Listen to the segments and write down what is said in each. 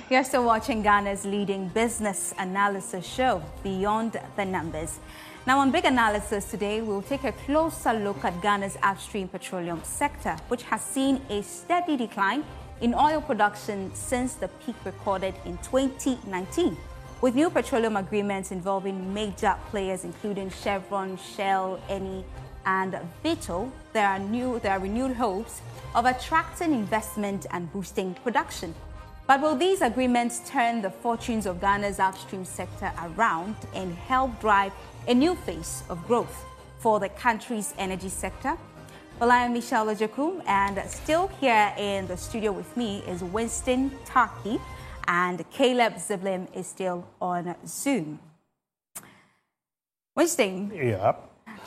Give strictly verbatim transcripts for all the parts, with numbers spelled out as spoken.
You're still watching Ghana's leading business analysis show, Beyond the Numbers. Now, on Big Analysis today, we'll take a closer look at Ghana's upstream petroleum sector, which has seen a steady decline in oil production since the peak recorded in twenty nineteen. With new petroleum agreements involving major players, including Chevron, Shell, Eni, and Vitol, there are new, there are renewed hopes of attracting investment and boosting production. But will these agreements turn the fortunes of Ghana's upstream sector around and help drive a new phase of growth for the country's energy sector? Well, I am Michelle Ojekum, and still here in the studio with me is Winston Taki, and Caleb Ziblim is still on Zoom. Winston. Yeah.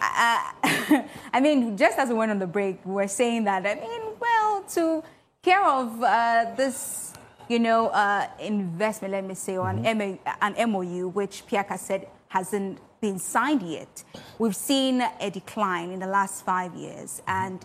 Uh, I mean, just as we went on the break, we were saying that, I mean, well, to care of uh, this, you know, uh, investment, let me say, or mm-hmm. an, an M O U, which Piaka said hasn't been signed yet. We've seen a decline in the last five years. And,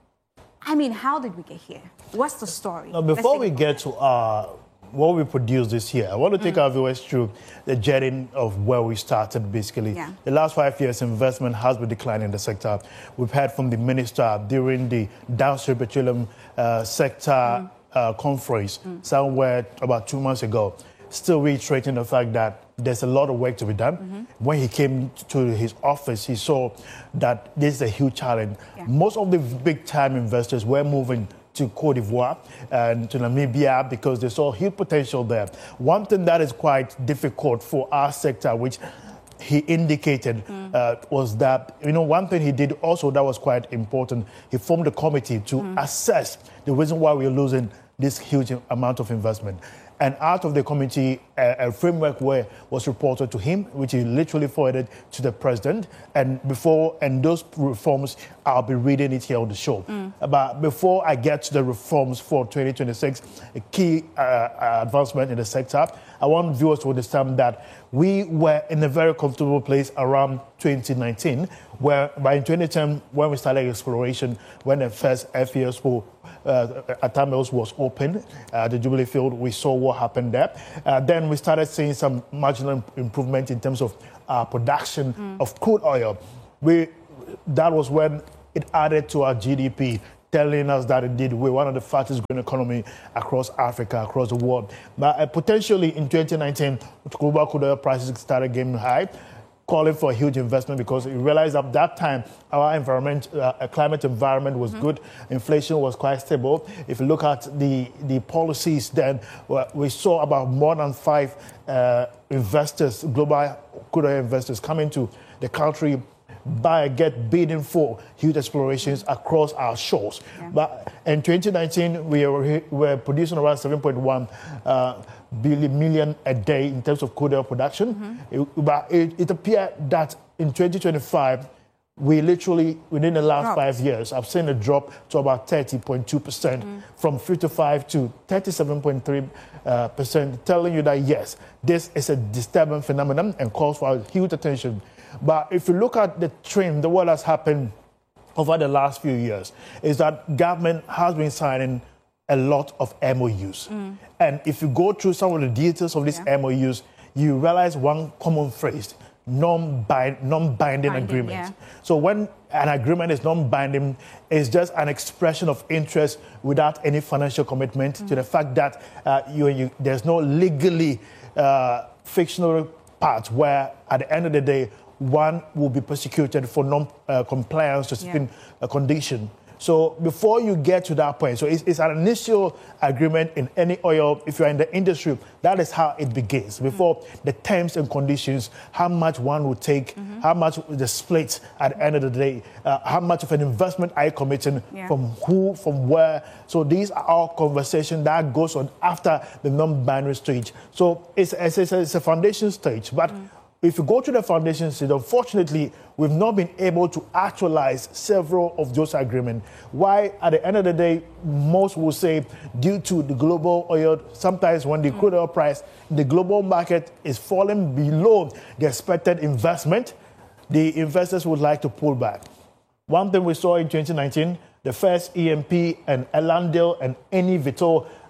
I mean, how did we get here? What's the story? Now, before we get to uh, what we produced this year, I want to take mm. our viewers through the journey of where we started, basically. Yeah. The last five years, investment has been declining in the sector. We've heard from the minister during the downstream petroleum uh, sector mm. uh, conference mm. somewhere about two months ago, still reiterating the fact that there's a lot of work to be done. Mm-hmm. When he came to his office, he saw that this is a huge challenge. Yeah. Most of the big-time investors were moving to Cote d'Ivoire and to Namibia because they saw huge potential there. One thing that is quite difficult for our sector, which he indicated, mm. uh, was that, you know, one thing he did also that was quite important, he formed a committee to mm. assess the reason why we're losing this huge amount of investment. And out of the committee, a, a framework where was reported to him, which he literally forwarded to the president. And before, and those reforms, I'll be reading it here on the show. Mm. But before I get to the reforms for twenty twenty-six, a key uh, advancement in the sector, I want viewers to understand that we were in a very comfortable place around twenty nineteen, where by in twenty ten, when we started exploration, when the first F E S O uh, Atam Mills was opened, uh, the Jubilee Field, we saw what happened there. Uh, then we started seeing some marginal improvement in terms of uh, production mm. of crude oil. We, that was when it added to our G D P, telling us that indeed we're one of the fastest growing economy across Africa, across the world. But uh, potentially in twenty nineteen, global crude oil prices started getting high, calling for a huge investment because we realized at that time our environment, uh, climate environment was mm-hmm. good, inflation was quite stable. If you look at the, the policies then, well, we saw about more than five uh, investors, global crude oil investors coming to the country, buy, get bidding for huge explorations across our shores. Yeah. But in twenty nineteen, we were, we were producing around seven point one uh, billion million a day in terms of crude oil production. Mm-hmm. it, but it, it appeared that in twenty twenty-five, we literally, within the last Drops. five years, I've seen a drop to about thirty point two percent, mm. from fifty-five to thirty-seven point three percent, telling you that, yes, this is a disturbing phenomenon and calls for huge attention. But if you look at the trend, the what has happened over the last few years is that government has been signing a lot of M O Us. Mm. And if you go through some of the details of these yeah. M O Us, you realize one common phrase, non-bind, non-binding Binding, agreement. Yeah. So when an agreement is non-binding, it's just an expression of interest without any financial commitment mm. to the fact that uh, you, you, there's no legally uh, fictional part where at the end of the day, one will be persecuted for non-compliance uh, to certain yeah. uh, condition. So before you get to that point, so it's, it's an initial agreement in any oil. If you're in the industry, that is how it begins. Before mm-hmm. the terms and conditions, how much one will take, mm-hmm. how much the split at the end of the day, uh, how much of an investment are you committing, yeah. from who, from where. So these are all conversations that goes on after the non-binary stage. So it's, it's, it's, a, it's a foundation stage, but mm. if you go to the foundation stage, unfortunately, we've not been able to actualize several of those agreements. Why? At the end of the day, most will say due to the global oil, sometimes when the mm. crude oil price, the global market is falling below the expected investment, the investors would like to pull back. One thing we saw in twenty nineteen, the first E M P and Elandil and Eni Vitol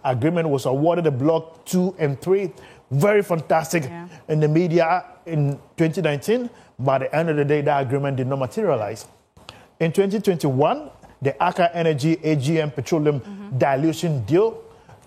agreement was awarded the block two and three. Very fantastic yeah. in the media in twenty nineteen. But at the end of the day, that agreement did not materialize. In twenty twenty-one, the Aker Energy A G M Petroleum mm-hmm. dilution deal,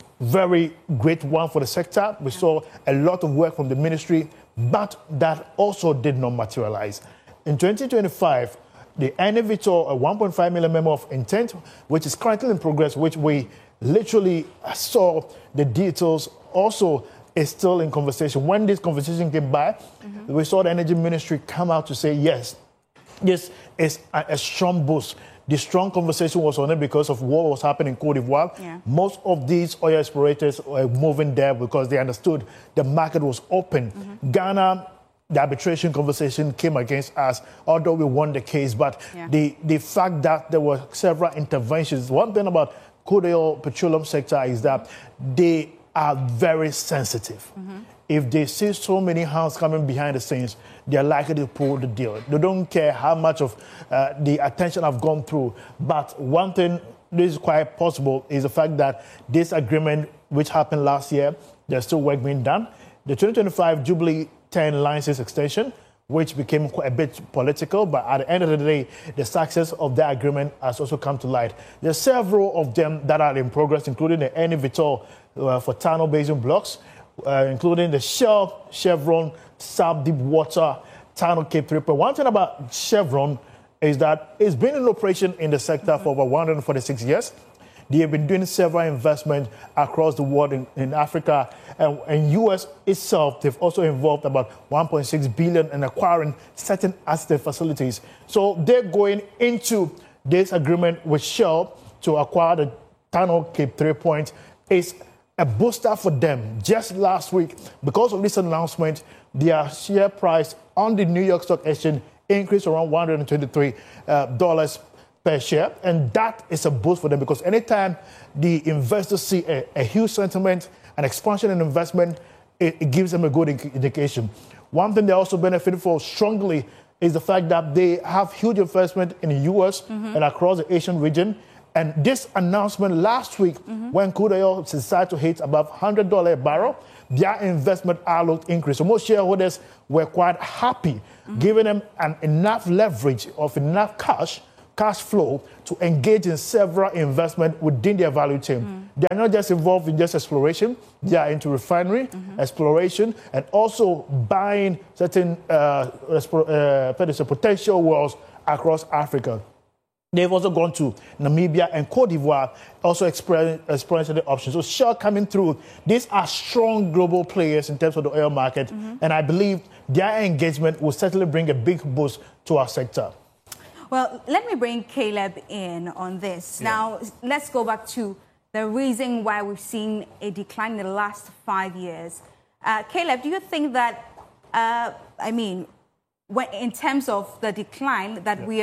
very great one for the sector. We yeah. saw a lot of work from the ministry, but that also did not materialize. In twenty twenty-five, the Eni Vitol, a one point five million memo of intent, which is currently in progress, which we literally saw the details, also is still in conversation. When this conversation came by, mm-hmm. we saw the energy ministry come out to say, yes, this is a, a strong boost. The strong conversation was on it because of what was happening in Cote d'Ivoire. Yeah. Most of these oil explorators were moving there because they understood the market was open. Mm-hmm. Ghana, the arbitration conversation came against us, although we won the case. But yeah. the, the fact that there were several interventions, one thing about Cote d'Ivoire petroleum sector is that they are very sensitive. Mm-hmm. If they see so many hands coming behind the scenes, they're likely to pull the deal. They don't care how much of uh, the attention I've gone through. But one thing that is quite possible is the fact that this agreement, which happened last year, there's still work being done. The twenty twenty-five Jubilee ten license extension, which became quite a bit political, but at the end of the day, the success of that agreement has also come to light. There are several of them that are in progress, including the Eni Vitol uh, for Tano Basin blocks, uh, including the Shell, Chevron, Sub Deep Water, Tano Cape three. But one thing about Chevron is that it's been in operation in the sector mm-hmm. for over one hundred forty-six years. They have been doing several investments across the world in, in Africa. And in U S itself, they've also involved about one point six billion dollars in acquiring certain asset facilities. So they're going into this agreement with Shell to acquire the Tano Cape three Point. It's a booster for them. Just last week, because of this announcement, their share price on the New York Stock Exchange increased around one hundred twenty-three dollars uh, per share, and that is a boost for them because anytime the investors see a, a huge sentiment, an expansion in investment, it, it gives them a good indication. One thing they also benefit from strongly is the fact that they have huge investment in the U S mm-hmm. and across the Asian region. And this announcement last week, mm-hmm. when crude oil decided to hit above one hundred dollars a barrel, their investment outlook increased. So most shareholders were quite happy, mm-hmm. giving them an enough leverage of enough cash cash flow to engage in several investments within their value chain. Mm. They are not just involved in just exploration, they are into refinery, mm-hmm. exploration, and also buying certain uh, uh, potential wells across Africa. They've also gone to Namibia and Cote d'Ivoire, also exploring the options. So Shell coming through, these are strong global players in terms of the oil market, mm-hmm. and I believe their engagement will certainly bring a big boost to our sector. Well, let me bring Caleb in on this. Yeah. Now, let's go back to the reason why we've seen a decline in the last five years. Uh, Caleb, do you think that, uh, I mean, when, in terms of the decline that yeah. we